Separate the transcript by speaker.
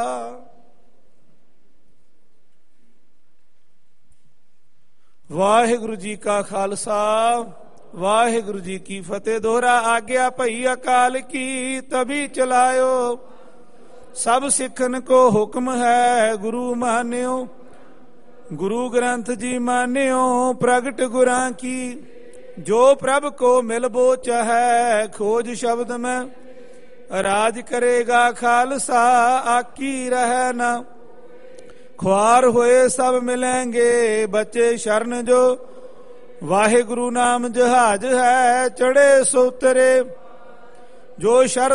Speaker 1: ਵਾਹਿਗੁਰੂ ਜੀ ਕਾ ਖਾਲਸਾ ਵਾਹਿਗੁਰੂ ਜੀ ਕੀ ਫਤਿਹ। ਦੋਹਰਾ ਆਗਿਆ ਭਈ ਅਕਾਲ ਕੀ ਤਭੀ ਚਲਾਇਓ, ਸਭ ਸਿੱਖਨ ਕੋ ਹੁਕਮ ਹੈ ਗੁਰੂ ਮਾਨਿਓ। ਗੁਰੂ ਗ੍ਰੰਥ ਜੀ ਮਾਨਿਓ ਪ੍ਰਗਟ ਗੁਰਾਂ ਕੀ, ਜੋ ਪ੍ਰਭ ਕੋ ਮਿਲਬੋ ਚਾਹੈ ਖੋਜ ਸ਼ਬਦ ਮੈਂ। ਰਾਜ ਕਰੇਗਾ ਖਾਲਸਾ ਆਕੀ ਰਹਿ ਨਾ, ਖੁਆਰ ਹੋਏ ਸਭ ਮਿਲੇਂਗੇ ਬੱਚੇ ਸ਼ਰਨ ਜੋ। ਵਾਹਿਗੁਰੂ ਨਾਮ ਜਹਾਜ ਹੈ ਚੜੇ ਸੋ ਉਤਰੇ, ਜੋ ਸ਼ਰਨ